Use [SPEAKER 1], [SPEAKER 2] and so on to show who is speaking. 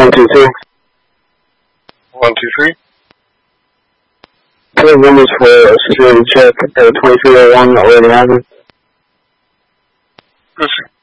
[SPEAKER 1] 123.
[SPEAKER 2] 123.
[SPEAKER 1] Put numbers for a security check at 2301 Oregon Avenue.
[SPEAKER 2] Proceed.